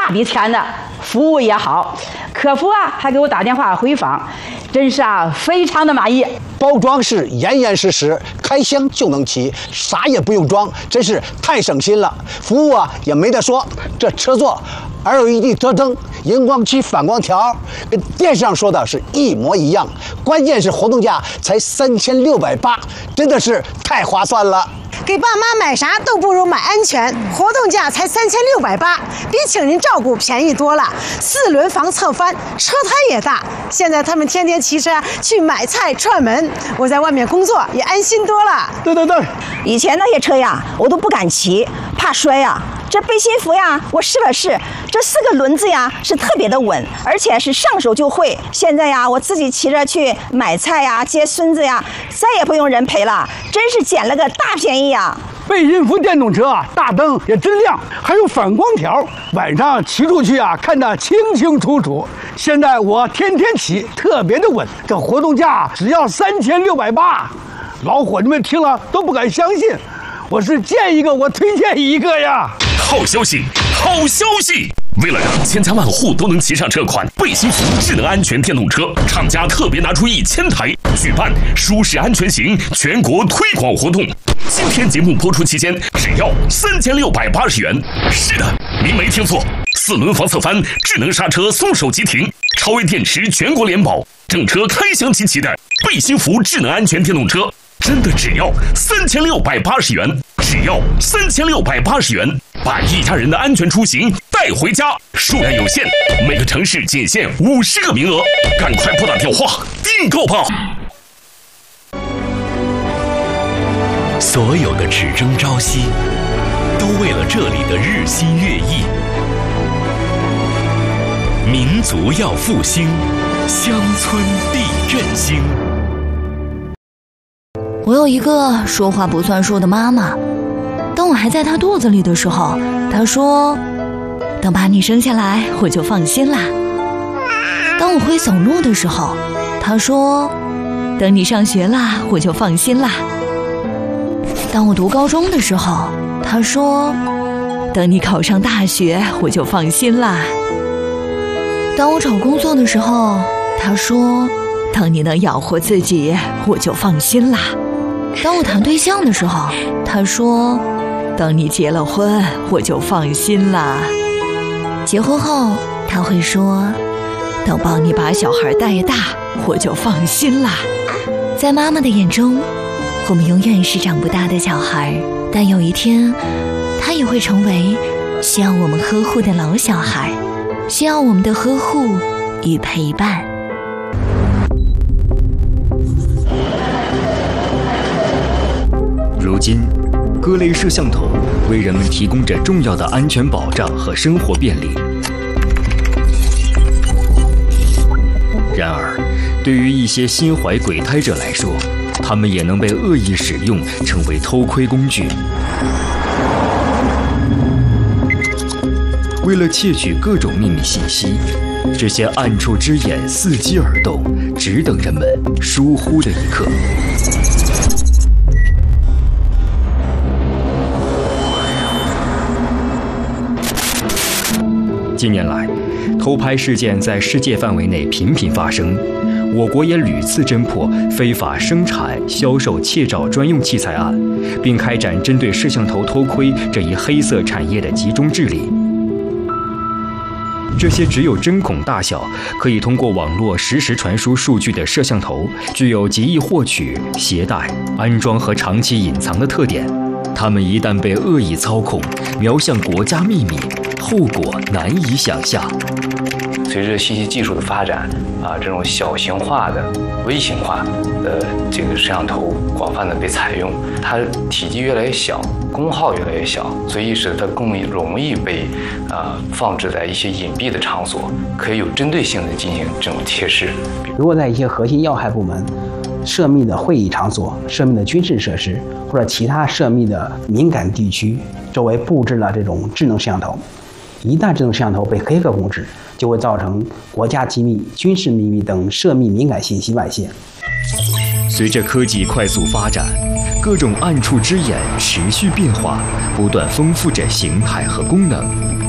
笔钱的，服务也好，客服还给我打电话回访，真是非常的满意。 包装是严严实实，开箱就能骑，啥也不用装，真是太省心了。服务也没得说，这车座 LED 车灯、荧光漆反光条，跟电视上说的是一模一样。关键是活动价才3680，真的是太划算了。 给爸妈买啥都不如买安全，活动价才3680，比请您照顾便宜多了。4轮防侧翻，车胎也大。现在他们天天骑车去买菜串门，我在外面工作也安心多了。 对， 以前那些车我都不敢骑，怕摔这背心服我试了试，这4个轮子是特别的稳，而且是上手就会。现在我自己骑着去买菜接孙子再也不用人陪了，真是捡了个大便宜背心服电动车大灯也真亮，还有反光条，晚上骑出去看得清清楚楚。现在我天天骑，特别的稳。这活动价只要3680，老伙计们听了都不敢相信。我是见一个我推荐一个呀！ 好消息，好消息！为了让千家万户都能骑上这款背心服智能安全电动车，厂家特别拿出1000台，举办舒适安全行全国推广活动。今天节目播出期间，只要3680元。是的，您没听错，4轮防侧翻、智能刹车、松手急停、超微电池全国联保，整车开箱集齐的背心服智能安全电动车，真的只要3680元，只要3680元，把一家人的安全出行带回家。数量有限，每个城市仅限50个名额，赶快拨打电话订购吧！ 所有的只争朝夕，都为了这里的日新月异。民族要复兴，乡村必振兴。 我有一个说话不算数的妈妈，当我还在她肚子里的时候，她说：“等把你生下来，我就放心啦。”当我会走路的时候，她说：“等你上学啦，我就放心啦。”当我读高中的时候，她说：“等你考上大学，我就放心啦。”当我找工作的时候，她说：“等你能养活自己，我就放心啦。”当我谈对象的时候，她说：“等你结了婚，我就放心啦。”结婚后，她会说：“等帮你把小孩带大，我就放心啦。”在妈妈的眼中，我们永远是长不大的小孩，但有一天，她也会成为需要我们呵护的老小孩，需要我们的呵护与陪伴。 如今，各类摄像头为人们提供着重要的安全保障和生活便利。然而，对于一些心怀鬼胎者来说，他们也能被恶意使用，成为偷窥工具。为了窃取各种秘密信息，这些暗处之眼伺机而动，只等人们疏忽的一刻。近年来，偷拍事件在世界范围内频频发生，我国也屡次侦破非法生产、销售窃照专用器材案，并开展针对摄像头偷窥这一黑色产业的集中治理。这些只有针孔大小，可以通过网络实时传输数据的摄像头，具有极易获取、携带、安装和长期隐藏的特点。它们一旦被恶意操控，瞄向国家秘密，后果难以想象。 随着信息技术的发展，这种小型化的、微型化的这个摄像头广泛的被采用，它体积越来越小，功耗越来越小，所以使得它更容易被放置在一些隐蔽的场所，可以有针对性的进行这种窃视。 如果在一些核心要害部门涉密的会议场所、涉密的军事设施或者其他涉密的敏感地区周围布置了这种智能摄像头，一旦这种摄像头被黑客控制，就会造成国家机密、军事秘密等涉密敏感信息外泄。 随着科技快速发展，各种暗处之眼持续变化，不断丰富着形态和功能。